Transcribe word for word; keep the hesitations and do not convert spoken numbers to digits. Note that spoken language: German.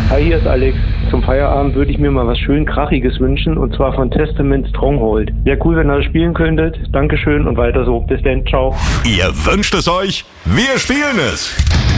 Hi, hier ist Alex. Zum Feierabend würde ich mir mal was schön Krachiges wünschen, und zwar von Testament Stronghold. Wäre cool, wenn ihr das spielen könntet. Dankeschön und weiter so. Bis dann, ciao. Ihr wünscht es euch, wir spielen es.